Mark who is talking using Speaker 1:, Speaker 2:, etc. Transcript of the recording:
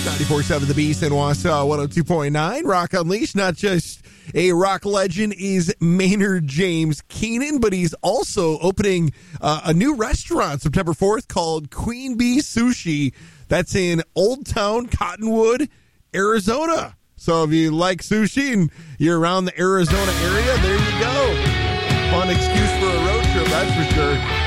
Speaker 1: 94.7 The Beast in Wausau, 102.9. Rock Unleashed, not just a rock legend, is Maynard James Keenan, but he's also opening a new restaurant September 4th called Queen Bee Sushi. That's in Old Town Cottonwood, Arizona. So if you like sushi and you're around the Arizona area, there you go. Fun excuse for a road trip, that's for sure.